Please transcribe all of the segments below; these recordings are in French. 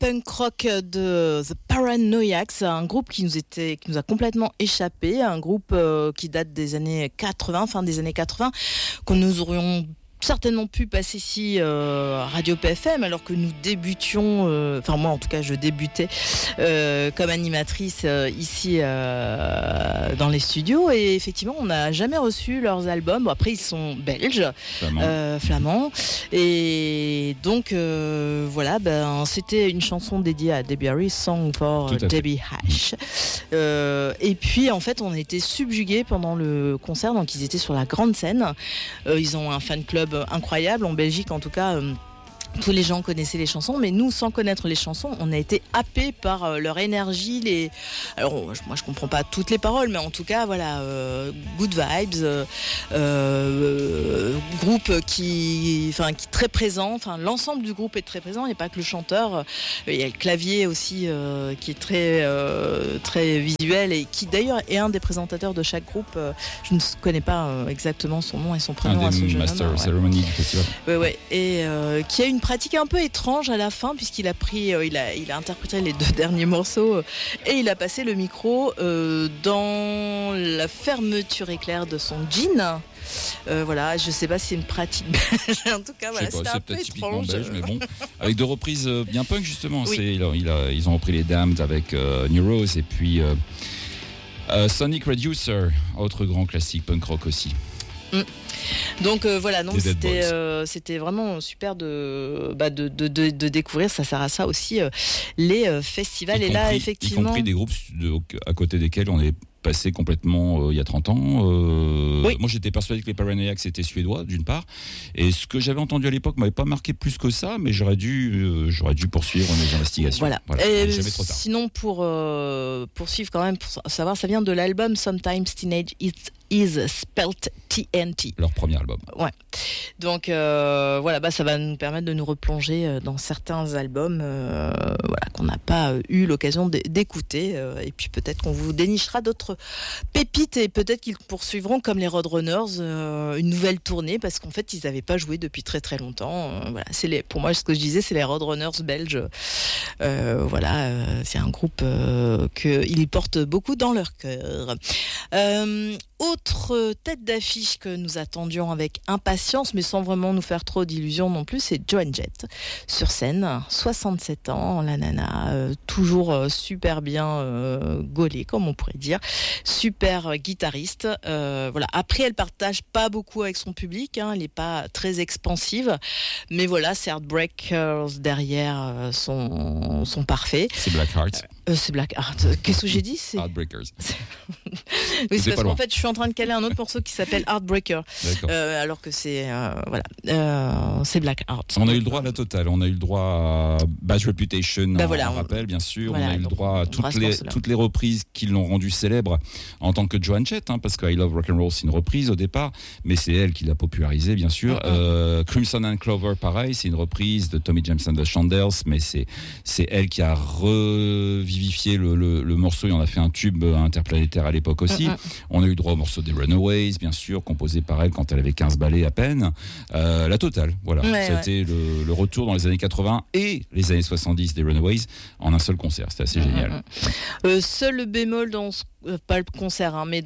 punk rock de The Paranoiacs, un groupe qui nous a complètement échappé, un groupe qui date des années 80, fin des années 80, qu'on nous aurions certainement pu passer ici à Radio PFM alors que nous débutions, enfin moi en tout cas je débutais comme animatrice ici dans les studios, et effectivement on n'a jamais reçu leurs albums. Bon, après ils sont belges, flamands, et donc voilà, c'était une chanson dédiée à Debbie Harry, Song for Debbie Hash, et puis en fait on a été subjugués pendant le concert. Donc ils étaient sur la grande scène, ils ont un fan club incroyable en Belgique, en tout cas. Tous les gens connaissaient les chansons, mais nous, sans connaître les chansons, on a été happés par leur énergie. Alors, moi, je comprends pas toutes les paroles, mais en tout cas, voilà, good vibes, groupe qui est très présent. Enfin, l'ensemble du groupe est très présent. Il n'y a pas que le chanteur. Il y a le clavier aussi qui est très visuel, et qui d'ailleurs est un des présentateurs de chaque groupe. Je ne connais pas exactement son nom et son prénom à ce jeune homme. Un des Master Ceremony du festival. Ouais, et qui a une pratique un peu étrange à la fin, puisqu'il a pris, il a interprété les 2 derniers morceaux et il a passé le micro dans la fermeture éclair de son jean. Voilà, je sais pas si c'est une pratique belge. En tout cas, voilà, c'était un peu étrange. Belge, mais bon, avec 2 reprises bien punk justement. Oui. Ils ont repris les Damned avec New Rose, et puis Sonic Reducer, autre grand classique punk rock aussi. Donc voilà, donc c'était vraiment super de découvrir. Ça sert à ça aussi les festivals, et là effectivement, y compris des groupes à côté desquels on est passé complètement il y a 30 ans. Oui. Moi j'étais persuadé que les Paranoiacs étaient suédois d'une part, et ce que j'avais entendu à l'époque m'avait pas marqué plus que ça, mais j'aurais dû poursuivre mes investigations. Voilà. Et jamais trop tard. Sinon, pour poursuivre quand même, pour savoir, ça vient de l'album Sometimes Teenage is Spelt TNT. Leur premier album. Ouais. Donc voilà, ça va nous permettre de nous replonger dans certains albums qu'on n'a pas eu l'occasion d'écouter, et puis peut-être qu'on vous dénichera d'autres pépites, et peut-être qu'ils poursuivront comme les Roadrunners une nouvelle tournée, parce qu'en fait ils n'avaient pas joué depuis très très longtemps. Voilà, pour moi, ce que je disais, c'est les Roadrunners belges. C'est un groupe qu'ils portent beaucoup dans leur cœur. Autre tête d'affiche que nous attendions avec impatience, mais sans vraiment nous faire trop d'illusions non plus, c'est Joan Jett sur scène, 67 ans, la nana, toujours super bien gaulée, comme on pourrait dire, super guitariste. Voilà. Après, elle partage pas beaucoup avec son public, elle n'est pas très expansive, mais voilà, ses Heartbreakers derrière sont parfaits. C'est Blackheart. C'est Blackheart. Qu'est-ce que j'ai dit? Heartbreakers. Oui, c'est parce qu'en fait, je suis en train de caler un autre morceau qui s'appelle Heartbreaker. Alors que c'est c'est Blackheart. On a eu le droit à la totale. On a eu le droit à Bad Reputation, on rappelle bien sûr. Voilà, on a eu le droit à toutes les reprises qui l'ont rendu célèbre en tant que Joan Jett, parce que I Love Rock'n'Roll, c'est une reprise au départ, mais c'est elle qui l'a popularisé bien sûr. Crimson and Clover, pareil, c'est une reprise de Tommy James and the Chandels, mais c'est elle qui a revivifié le morceau et on a fait un tube interplanétaire à l'époque aussi. On a eu le droit au morceau des Runaways, bien sûr, composé par elle quand elle avait 15 ballets à peine. La totale, voilà. C'était le retour dans les années 80 et les années 70 des Runaways en un seul concert. C'était assez génial. Seul bémol dans pas le concert, mais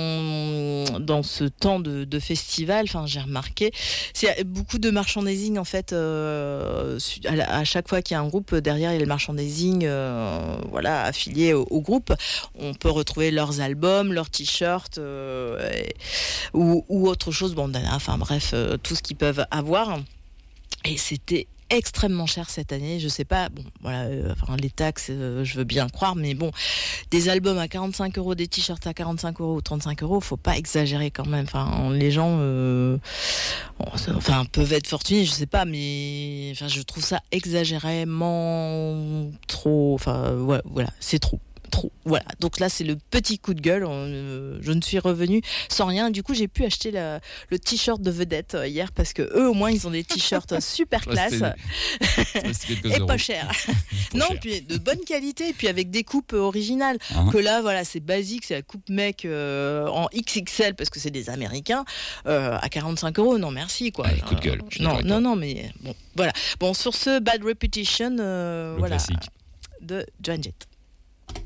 dans ce temps de festival, j'ai remarqué, c'est beaucoup de merchandising en fait. À chaque fois qu'il y a un groupe, derrière il y a le merchandising affilié au groupe. On peut retrouver leurs albums, leurs t-shirts ou autre chose, bandana, tout ce qu'ils peuvent avoir. Et c'était extrêmement cher cette année, je sais pas, les taxes, je veux bien croire, mais bon, des albums à 45 €, des t-shirts à 45 € ou 35 €, faut pas exagérer quand même. Les gens peuvent être fortunés, je sais pas, mais je trouve ça exagérément trop, c'est trop. trop. Voilà, donc là c'est le petit coup de gueule. Je ne suis revenue sans rien. Du coup, j'ai pu acheter le t-shirt de vedette hier parce que eux au moins ils ont des t-shirts super classe et pas cher. Non, puis de bonne qualité et puis avec des coupes originales. Que là, voilà, c'est basique, c'est la coupe mec en XXL parce que c'est des Américains à 45 €. Non, merci quoi. Allez, coup de gueule. Non, mais bon, voilà. Bon, sur ce Bad Reputation, voilà, classique de Joan Jett.